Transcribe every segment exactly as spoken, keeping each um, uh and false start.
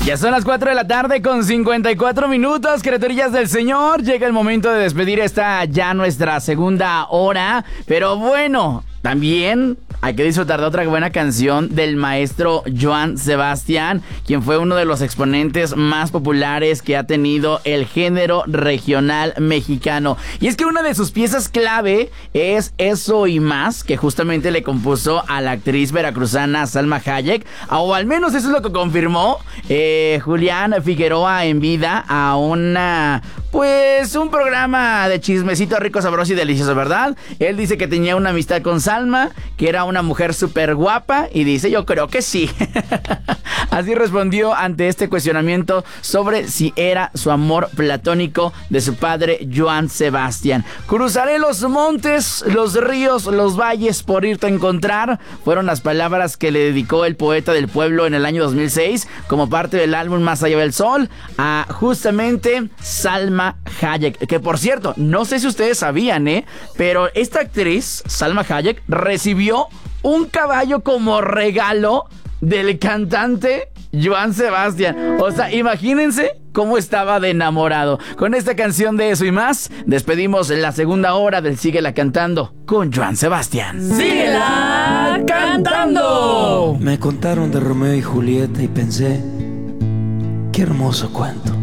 Ya son las cuatro de la tarde con cincuenta y cuatro minutos, criaturillas del Señor. Llega el momento de despedir esta ya nuestra segunda hora. Pero bueno, también hay que disfrutar de otra buena canción del maestro Joan Sebastián, quien fue uno de los exponentes más populares que ha tenido el género regional mexicano. Y es que una de sus piezas clave es Eso y Más, que justamente le compuso a la actriz veracruzana Salma Hayek, o al menos eso es lo que confirmó eh, Julián Figueroa en vida a una... Pues un programa de chismecito rico, sabroso y delicioso, ¿verdad? Él dice que tenía una amistad con Salma, que era una mujer súper guapa, y dice, yo creo que sí. Así respondió ante este cuestionamiento sobre si era su amor platónico de su padre Joan Sebastián. Cruzaré los montes, los ríos, los valles por irte a encontrar, fueron las palabras que le dedicó el poeta del pueblo en el año dos mil seis, como parte del álbum Más allá del sol, a justamente Salma Hayek, que por cierto, no sé si ustedes sabían, ¿eh? Pero esta actriz, Salma Hayek, recibió un caballo como regalo del cantante Joan Sebastián. O sea, imagínense cómo estaba de enamorado. Con esta canción de Eso y Más, despedimos la segunda hora del Síguela Cantando con Joan Sebastián. ¡Síguela Cantando! Me contaron de Romeo y Julieta y pensé, qué hermoso cuento.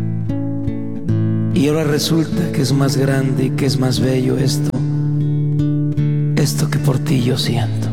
Y ahora resulta que es más grande y que es más bello esto, esto que por ti yo siento.